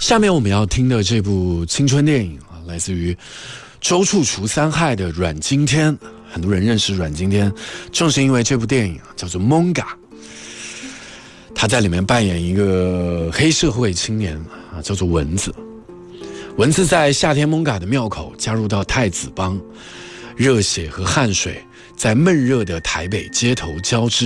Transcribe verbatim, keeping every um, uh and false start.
下面我们要听的这部青春电影啊，来自于周处除三害的阮经天。很多人认识阮经天，正是因为这部电影叫做《蒙嘎》，他在里面扮演一个黑社会青年啊，叫做蚊子。蚊子在夏天蒙嘎的庙口加入到太子帮，热血和汗水在闷热的台北街头交织。